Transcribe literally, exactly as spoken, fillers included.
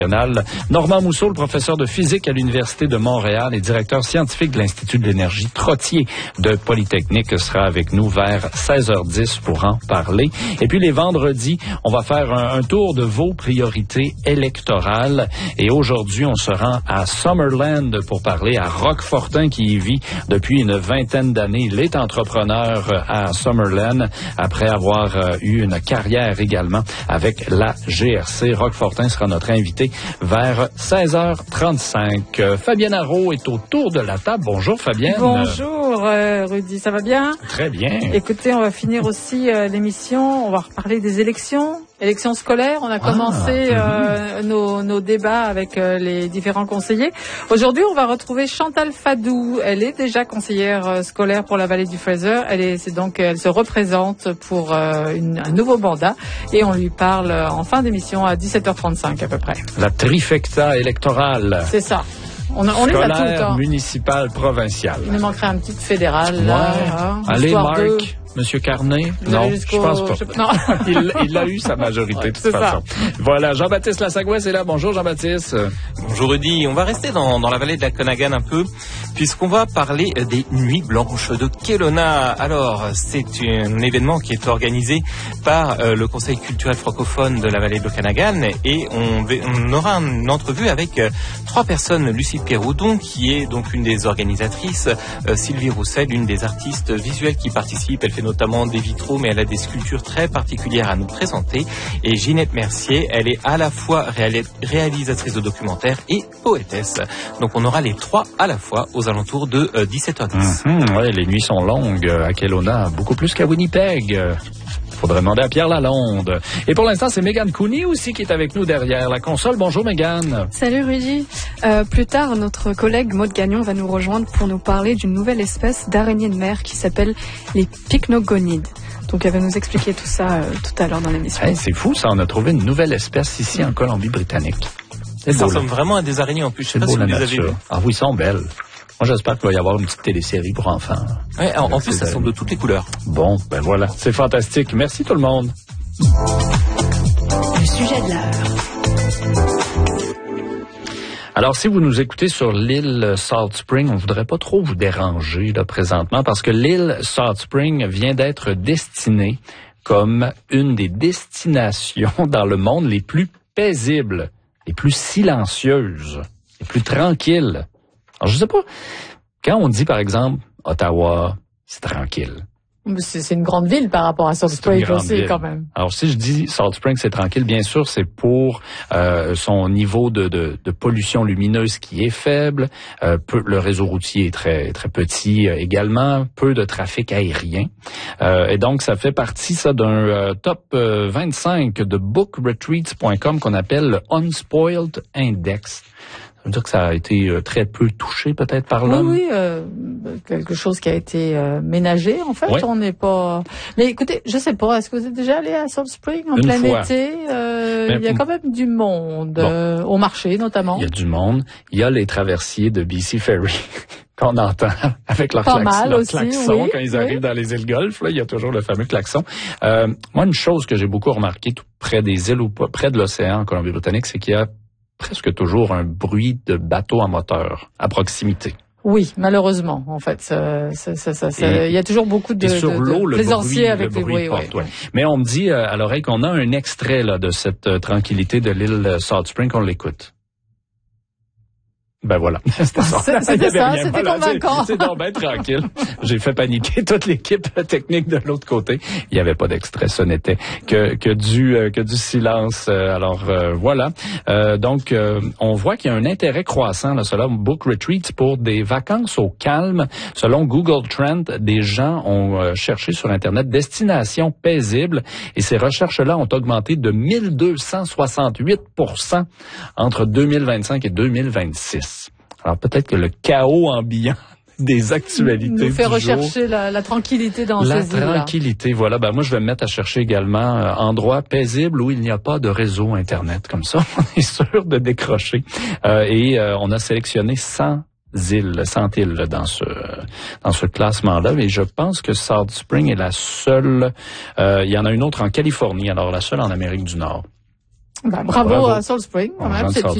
Normand Mousseau, le professeur de physique à l'Université de Montréal et directeur scientifique de l'Institut de l'énergie Trottier de Polytechnique, sera avec nous vers seize heures dix pour en parler. Et puis les vendredis, on va faire un, un tour de vos priorités électorales. Et aujourd'hui, on se rend à Summerland pour parler à Roquefortin qui y vit depuis une vingtaine d'années. Il est entrepreneur à Summerland après avoir euh, eu une carrière également avec la G R C. Roquefortin sera notre invité vers seize heures trente-cinq. Euh, Fabienne Arrault est autour de la table. Bonjour Fabienne. Bonjour euh, Rudy, ça va bien? Très bien. Écoutez, on va finir aussi euh, l'émission, on va reparler des élections. Élections scolaires, on a commencé ah, euh, nos, nos débats avec euh, les différents conseillers. Aujourd'hui, on va retrouver Chantal Fadou. Elle est déjà conseillère euh, scolaire pour la vallée du Fraser. Elle est, c'est donc, elle se représente pour euh, une, un nouveau mandat et on lui parle euh, en fin d'émission à dix-sept heures trente-cinq à peu près. La trifecta électorale. C'est ça. On, on les a toutes. Scolaire, municipale, provinciale. Il nous manquerait un petit fédéral. Ouais. Là, hein, Allez, Marc. De... Monsieur Carnet? Non, je pense pas. Je... Non. il, il a eu sa majorité, de toute c'est façon. Ça. Voilà, Jean-Baptiste Lassagouès est là. Bonjour, Jean-Baptiste. Bonjour, Rudy. On va rester dans, dans la vallée de la Okanagan un peu, puisqu'on va parler des Nuits Blanches de Kelowna. Alors, c'est un événement qui est organisé par euh, le Conseil culturel francophone de la vallée de l'Okanagan, et on, on aura une entrevue avec euh, trois personnes. Lucie Perraudon, qui est donc une des organisatrices, euh, Sylvie Roussel, une des artistes visuelles qui participe. Elle fait notamment des vitraux, mais elle a des sculptures très particulières à nous présenter. Et Ginette Mercier, elle est à la fois réalis- réalisatrice de documentaires et poétesse. Donc on aura les trois à la fois aux alentours de euh, dix-sept heures dix. Mm-hmm, ouais, les nuits sont longues à Kelowna, beaucoup plus qu'à Winnipeg. Faudrait demander à Pierre Lalonde. Et pour l'instant, c'est Mégane Cooney aussi qui est avec nous derrière la console. Bonjour Mégane. Salut Rudy. Euh, plus tard, notre collègue Maude Gagnon va nous rejoindre pour nous parler d'une nouvelle espèce d'araignée de mer qui s'appelle les pycnogonides. Donc elle va nous expliquer tout ça euh, tout à l'heure dans l'émission. Hey, c'est fou ça, on a trouvé une nouvelle espèce ici en Colombie-Britannique. C'est ça ressemble vraiment à des araignées en plus. Je sais pas si vous les avez vues. Ah oui, ils sont belles. Moi, j'espère qu'il va y avoir une petite télésérie pour enfants. Ouais, en, en plus, ça sont de toutes les couleurs. Bon, ben voilà, c'est fantastique. Merci tout le monde. Le sujet de l'heure. Alors, si vous nous écoutez sur l'île Salt Spring, on ne voudrait pas trop vous déranger là présentement parce que l'île Salt Spring vient d'être destinée comme une des destinations dans le monde les plus paisibles, les plus silencieuses, les plus tranquilles. Alors, je sais pas, quand on dit, par exemple, Ottawa, c'est tranquille. C'est, c'est une grande ville par rapport à Salt Spring aussi, ville. Quand même. Alors, si je dis Salt Spring, c'est tranquille, bien sûr, c'est pour euh, son niveau de, de, de pollution lumineuse qui est faible. Euh, peu, le réseau routier est très très petit euh, également, peu de trafic aérien. Euh, et donc, ça fait partie, ça, d'un euh, top euh, vingt-cinq de book retreats point com qu'on appelle le Unspoiled Index. Ça veut dire que ça a été euh, très peu touché peut-être par l'homme. Oui, oui, euh, quelque chose qui a été euh, ménagé en fait. Oui. On n'est pas. Mais écoutez, je sais pas. Est-ce que vous êtes déjà allé à Salt Spring en Une plein fois. été euh, Mais, il y a quand même du monde bon. euh, au marché notamment. Il y a du monde. Il y a les traversiers de B C Ferry qu'on entend avec leur, pas klax- mal leur aussi, klaxon oui, quand ils oui. arrivent dans les îles Golfe. Là, il y a toujours le fameux klaxon. Euh, moi, une chose que j'ai beaucoup remarqué tout près des îles ou pas, près de l'océan en Colombie-Britannique, c'est qu'il y a presque toujours un bruit de bateau à moteur à proximité. Oui, malheureusement, en fait, ça, ça, ça, ça, ça, il y a toujours beaucoup de, et sur de, l'eau, de le plaisanciers bruit, avec le les bruit bruits. porte, Ouais. ouais. Mais on me dit euh, à l'oreille qu'on a un extrait là de cette euh, tranquillité de l'île Salt Spring, on l'écoute. Ben voilà, c'était ça. C'était ça, rien. c'était Voilà, convaincant. C'est, c'est donc bien tranquille. J'ai fait paniquer toute l'équipe technique de l'autre côté. Il n'y avait pas d'extrait, ce n'était que que du euh, que du silence. Alors euh, voilà. Euh, donc euh, on voit qu'il y a un intérêt croissant là, selon Book Retreats pour des vacances au calme. Selon Google Trends, des gens ont euh, cherché sur Internet destination paisible et ces recherches-là ont augmenté de mille deux cent soixante-huit pour cent entre deux mille vingt-cinq et deux mille vingt-six. Alors peut-être que le chaos ambiant des actualités nous fait du rechercher jour, la, la tranquillité dans la ces îles-là. tranquillité, voilà. Ben moi, je vais me mettre à chercher également euh, endroits paisibles où il n'y a pas de réseau Internet. Comme ça, on est sûr de décrocher. Euh, et euh, on a sélectionné cent îles, cent îles là, dans ce dans ce classement-là. Et je pense que Salt Spring est la seule. Euh, il y en a une autre en Californie, alors la seule en Amérique du Nord. Bah, bravo, Bravo. à Soul Spring, quand même. Jean C'est Sort-